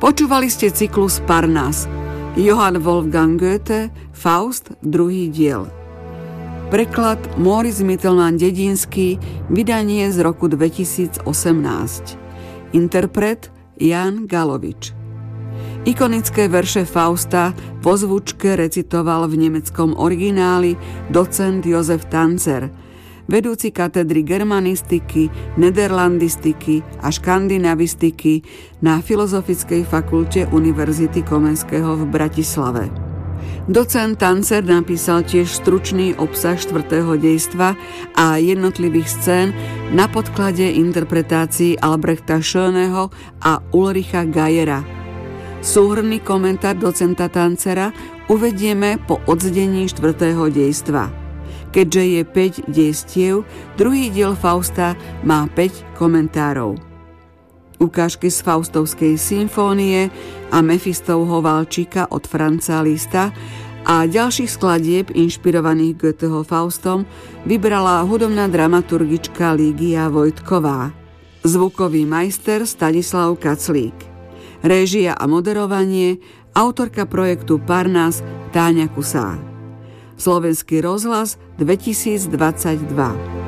Počúvali ste cyklus Parnas. Johann Wolfgang Goethe, Faust, 2. diel. Preklad Moritz Mittelmann Dedinský, vydanie z roku 2018. Interpret Jan Galovič. Ikonické verše Fausta vo zvučke recitoval v nemeckom origináli docent Josef Tanzer, vedúci katedry germanistiky, nederlandistiky a škandinavistiky na Filozofickej fakulte Univerzity Komenského v Bratislave. Docent Tanzer napísal tiež stručný obsah 4. dejstva a jednotlivých scén na podklade interpretácií Albrechta Schöneho a Ulricha Gajera. Súhrnný komentár docenta Tanzera uvedieme po odzdení 4. dejstva. Keďže je 5 dejstiev, 2. diel Fausta má 5 komentárov. Ukážky z Faustovskej symfónie a Mefistovho Valčíka od Franza Lista a ďalších skladieb inšpirovaných Goetheho Faustom vybrala hudobná dramaturgička Lígia Vojtková. Zvukový majster Stanislav Kaclík. Réžia a moderovanie autorka projektu Parnas Táňa Kusá. Slovenský rozhlas 2022.